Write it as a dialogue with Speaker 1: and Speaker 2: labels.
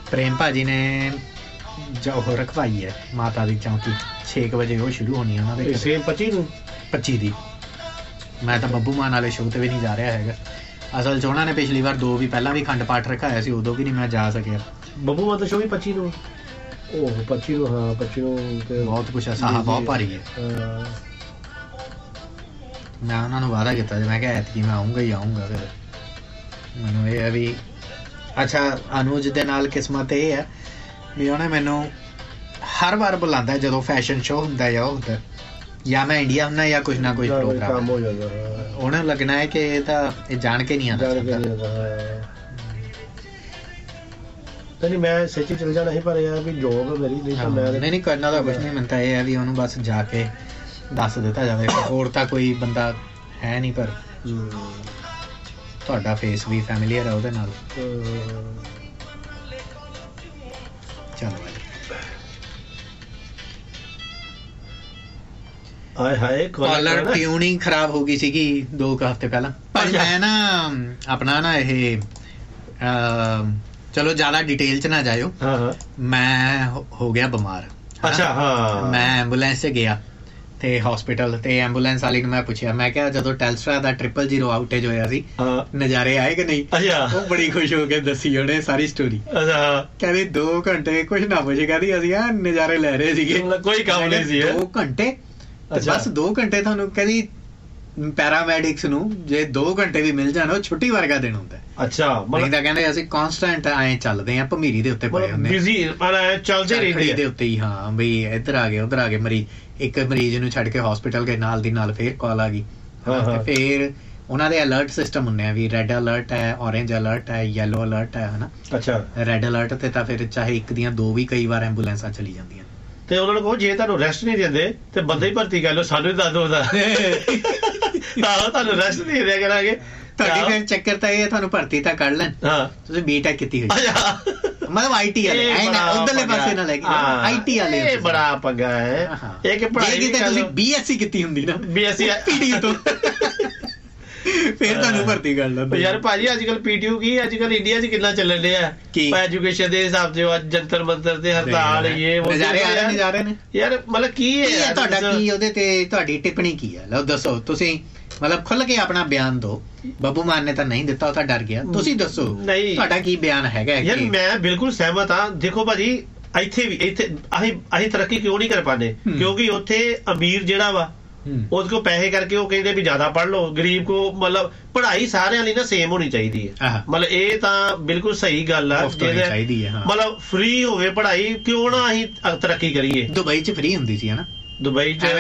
Speaker 1: ਪ੍ਰੇਮ ਭਾਜੀ ਨੇ ਉਹ ਰਖਵਾਈ ਹੈ ਮਾਤਾ ਦੀ ਚੌਂਕੀ 6 ਵਜੇ ਉਹ ਸ਼ੁਰੂ ਹੋਣੀ ਉਹਨਾਂ ਦੇ 25 ਦੀ। ਮੈਂ ਤਾਂ ਬੱਬੂ ਮਾਨ ਵਾਲੇ ਸ਼ੋਅ 'ਤੇ ਵੀ ਨਹੀਂ ਜਾ ਰਿਹਾ ਹੈਗਾ। ਅਸਲ 'ਚ ਉਹਨਾਂ ਨੇ ਪਿਛਲੀ ਵਾਰ 2 ਵੀ ਪਹਿਲਾਂ ਵੀ ਅਖੰਡ ਪਾਠ ਰਖਾਇਆ ਸੀ, ਉਦੋਂ ਵੀ ਨਹੀਂ ਮੈਂ ਜਾ ਸਕਿਆ।
Speaker 2: ਬੱਬੂ ਮਾਨ ਦਾ ਸ਼ੋਅ ਵੀ 25 ਨੂੰ। ਉਹ 25 ਨੂੰ, ਹਾਂ 25 ਨੂੰ ਤੇ
Speaker 1: ਬਹੁਤ ਕੁਛ ਹੈ, ਸਾਹ ਬਹੁਤ ਭਾਰੀ ਹੈ। ਮੈਂ ਉਹਨਾਂ ਨੂੰ ਵਾਅਦਾ ਕੀਤਾ ਸੀ, ਮੈਂ ਕਿਹਾ ਐਤਕੀ ਮੈਂ ਆਊਂਗਾ ਹੀ ਆਊਂਗਾ। ਫਿਰ ਮੈਨੂੰ ਇਹ ਹੈ ਵੀ ਅੱਛਾ ਅਨੁਜ ਦੇ ਨਾਲ ਕਿਸਮਤ ਇਹ ਹੈ ਵੀ ਉਹਨੇ ਮੈਨੂੰ ਹਰ ਵਾਰ ਬੁਲਾਉਂਦਾ ਜਦੋਂ ਫੈਸ਼ਨ ਸ਼ੋਅ ਹੁੰਦਾ ਜਾਂ ਉਹ ਹੁੰਦਾ, ਜਾਂ ਮੈਂ ਇੰਡੀਆ ਹੁੰਦਾ ਜਾਂ ਕੁਛ ਨਾ ਕੁਛ ਪ੍ਰੋਗਰਾਮ ਹੋ ਜਾਂਦਾ। ਉਹਨੇ ਲੱਗਣਾ ਹੈ ਕਿ ਇਹ ਤਾਂ ਇਹ ਜਾਣ ਕੇ ਨਹੀਂ ਆਉਂਦਾ।
Speaker 2: ਨਹੀਂ ਮੈਂ ਸੱਚੀ ਚਲ ਜਾਣਾ ਸੀ, ਪਰ ਇਹ ਵੀ ਜੋਬ ਮੇਰੀ
Speaker 1: ਨਹੀਂ ਕਰਨਾ ਤਾਂ ਕੁਛ ਨਹੀਂ। ਮੈਨੂੰ ਤਾਂ ਇਹ ਹੈ ਵੀ ਉਹਨੂੰ ਬਸ ਜਾ ਕੇ ਦੱਸ ਦਿੱਤਾ ਜਾਵੇ, ਹੋਰ ਤਾਂ ਕੋਈ ਬੰਦਾ ਹੈ ਨਹੀਂ। ਪਰ ਤੁਹਾਡਾ ਫੇਸ ਵੀ ਫੈਮੀਲੀਅਰ ਹੈ ਉਹਦੇ ਨਾਲ। ਚਲੋ ਕਾਲਰ ਟਿਊਨਿੰਗ ਖਰਾਬ ਹੋ ਗਈ ਸੀਗੀ 2 ਹਫ਼ਤੇ ਪਹਿਲਾਂ। ਪਰ ਮੈਂ ਨਾ ਆਪਣਾ ਨਾ ਇਹ ਚਲੋ ਜ਼ਿਆਦਾ ਡਿਟੇਲ 'ਚ ਨਾ ਜਾਇਓ। ਮੈਂ ਹੋ ਗਿਆ ਬਿਮਾਰ।
Speaker 2: ਅੱਛਾ ਹਾਂ।
Speaker 1: ਮੈਂ ਐਂਬੂਲੈਂਸ 'ਚ ਗਿਆ ਤੇ ਹਸਪੀਟਲ ਤੇ ਐਂਬੂਲੈਂਸ ਵਾਲੀ ਨੂੰ ਮੈਂ ਪੁੱਛਿਆ, ਮੈਂ ਕਿਹਾ ਜਦੋਂ ਟੈਲਸਟਰਾ ਦਾ 000 ਆਊਟੇਜ ਹੋਇਆ ਸੀ ਨਜ਼ਾਰੇ ਆਏ ਕਿ ਨਹੀਂ? ਉਹ ਬੜੀ ਖੁਸ਼ ਹੋ ਕੇ ਦੱਸੀ ਉਹਨੇ ਸਾਰੀ ਸਟੋਰੀ। ਕਹਿੰਦੀ 2 ਘੰਟੇ ਕੁਛ ਨਾ ਪੁੱਛੇ, ਕਹਿੰਦੀ ਅਸੀਂ ਨਜ਼ਾਰੇ ਲੈ ਰਹੇ ਸੀਗੇ, ਕੋਈ ਕੰਮ ਨਹੀਂ ਸੀ। 2 ਘੰਟੇ ਬਸ 2 ਘੰਟੇ ਤੁਹਾਨੂੰ ਕਹਿੰਦੀ ਪੈਰਾਮੈਡਿਕਸ ਨੂੰ ਜੇ 2 ਘੰਟੇ ਵੀ ਮਿਲ ਜਾਣ ਉਹ ਛੁੱਟੀ ਵਰਗਾ ਦਿਨ ਹੁੰਦਾ।
Speaker 2: ਅੱਛਾ
Speaker 1: ਨਹੀਂ ਤਾਂ ਕਹਿੰਦੇ ਅਸੀਂ ਕਾਂਸਟੈਂਟ ਐਂ ਚੱਲਦੇ ਆ, ਭਮੀਰੀ ਦੇ ਉੱਤੇ ਪਏ ਹੁੰਦੇ ਚੱਲਦੇ ਦੇ ਉੱਤੇ ਹੀ। ਹਾਂ ਬਈ ਇੱਧਰ ਆ ਗਏ ਉੱਧਰ ਆ ਗਏ ਮਰੀਜ਼। ਇੱਕ ਮਰੀਜ਼ ਨੂੰ ਛੱਡ ਕੇ ਹਸਪੀਟਲ ਗਏ, ਨਾਲ ਦੀ ਨਾਲ ਫੇਰ ਕਾਲ ਆ ਗਈ। ਫੇਰ ਉਹਨਾਂ ਦੇ ਅਲਰਟ ਸਿਸਟਮ ਹੁੰਦੇ ਆ ਵੀ ਰੈੱਡ ਅਲਰਟ ਹੈ, ਔਰੇਂਜ ਅਲਰਟ ਹੈ, ਯੈਲੋ ਅਲਰਟ ਹੈ ਹਨਾ। ਅੱਛਾ ਰੈੱਡ ਅਲਰਟ ਤੇ ਤਾਂ ਫਿਰ ਚਾਹੇ ਇੱਕ ਦੀਆਂ 2 ਵੀ ਕਈ ਵਾਰ ਐਂਬੂਲੈਂਸਾਂ ਚਲੀ ਜਾਂਦੀਆਂ।
Speaker 2: ਤੇ ਉਹਨਾਂ ਨੂੰ ਕਹੋ ਜੇ ਤੁਹਾਨੂੰ ਰੈਸਟ ਨਹੀਂ ਦਿੰਦੇ ਤੇ ਬੰਦੇ ਹੀ ਭਰਤੀ ਕਰ ਲਓ, ਸਾਨੂੰ ਦੱਸ ਦੋ। ਤੁਹਾਨੂੰ ਰੈਸਟ ਨਹੀਂ ਦਿਆ ਕਰਾਂਗੇ।
Speaker 1: ਤੁਹਾਡੀ ਫਿਰ ਚੱਕਰ ਤਾਂ ਇਹ ਤੁਹਾਨੂੰ ਭਰਤੀ ਤਾਂ ਕਰ ਲੈਣ। ਤੁਸੀਂ ਬੀਟੈਕ ਕੀਤੀ ਹੋਈ ਮਤਲਬ IT ਵਾਲੇ ਉਧਰਲੇ ਪਾਸੇ ਨਾਲ ਹੈਗੀ IT ਵਾਲੇ।
Speaker 2: ਬੜਾ ਪੰਗਾ ਹੈ ਇਹ ਕਿ ਪੜ੍ਹਾਈ
Speaker 1: ਤੁਸੀਂ BSc ਕੀਤੀ ਹੁੰਦੀ ਨਾ, BSc PTU ਤੋਂ ਫਿਰ ਤੁਹਾਨੂੰ ਭਰਤੀ ਕਰ ਲੈਂਦੇ।
Speaker 2: ਯਾਰ ਭਾਜੀ ਅੱਜ ਕੱਲ PTU ਕੀ ਅੱਜ ਕੱਲ ਇੰਡੀਆ 'ਚ ਕਿੰਨਾ ਚੱਲਣ ਡਿਆ ਐਜੂਕੇਸ਼ਨ ਦੇ ਹਿਸਾਬ ਤੇ। ਅੱਜ ਜੰਤਰ ਮੰਤਰ ਤੇ ਹੜਤਾਲ
Speaker 1: ਨਜ਼ਾਰੇ ਨੇ
Speaker 2: ਯਾਰ। ਮਤਲਬ ਕੀ ਹੈ
Speaker 1: ਤੁਹਾਡਾ, ਕੀ ਉਹਦੇ ਤੇ ਤੁਹਾਡੀ ਟਿੱਪਣੀ ਕੀ ਹੈ? ਲਓ ਦੱਸੋ ਤੁਸੀਂ, ਮਤਲਬ ਖੁੱਲ ਕੇ ਆਪਣਾ ਬਿਆਨ ਦਿਓ। ਬੱਬੂ ਮਾਨ ਨੇ ਤਾਂ ਨਹੀਂ ਦਿੱਤਾ, ਉਹ ਤਾਂ ਡਰ ਗਿਆ। ਤੁਸੀਂ ਦੱਸੋ ਤੁਹਾਡਾ ਕੀ ਬਿਆਨ ਹੈਗਾ?
Speaker 2: ਯਾਰ ਮੈਂ ਬਿਲਕੁਲ ਸਹਿਮਤ ਹਾਂ। ਦੇਖੋ ਭਾਜੀ ਇੱਥੇ ਅਸੀਂ ਤਰੱਕੀ ਕਿਉਂ ਨਹੀਂ ਕਰ ਪਾਉਂਦੇ? ਕਿਉਂਕਿ ਉੱਥੇ ਅਮੀਰ ਜਿਹੜਾ ਵਾ ਉਹਦੇ ਕੋਲ ਪੈਸੇ ਕਰਕੇ ਉਹ ਕਹਿੰਦੇ ਵੀ ਜ਼ਿਆਦਾ ਪੜ੍ਹ ਲਓ, ਗਰੀਬ ਕੋ ਮਤਲਬ ਪੜ੍ਹਾਈ ਸਾਰਿਆਂ ਲਈ ਨਾ ਸੇਮ ਹੋਣੀ ਚਾਹੀਦੀ ਹੈ। ਮਤਲਬ ਇਹ ਤਾਂ ਬਿਲਕੁਲ ਸਹੀ ਗੱਲ ਆ, ਮਤਲਬ ਫ੍ਰੀ ਹੋਵੇ ਪੜ੍ਹਾਈ। ਕਿਉਂ ਨਾ ਅਸੀਂ ਤਰੱਕੀ ਕਰੀਏ?
Speaker 1: ਦੁਬਈ 'ਚ ਫ੍ਰੀ ਹੁੰਦੀ ਸੀ ਹਨਾ।
Speaker 2: ਦੁਬਈ 'ਚ